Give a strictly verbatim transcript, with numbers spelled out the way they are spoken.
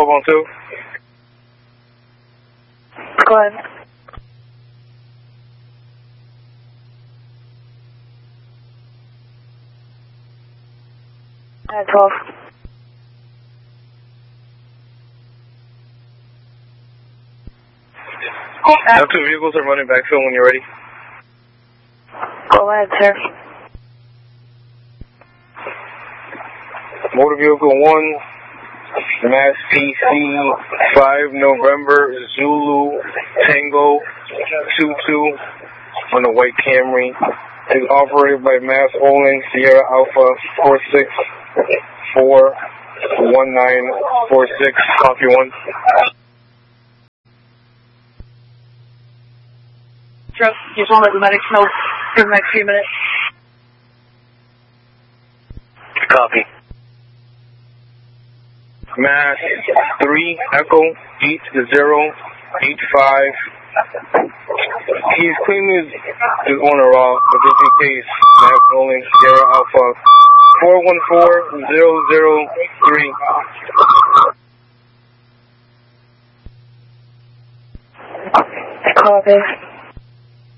twelve on two. Go ahead. At twelve. Have two vehicles are running backfill when you're ready. Go ahead, sir. Motor vehicle one, Mass P C five November Zulu Tango two two on a white Camry. Is operated by Mass Olin Sierra Alpha four six four one nine four six. Copy one. Just, just want to let the medics know for the next few minutes. Copy. Mass three Echo eight zero eight five. He's cleaning his, his owner off, but just in case, Mass Olin Sierra Alpha four one four zero zero three. Copy.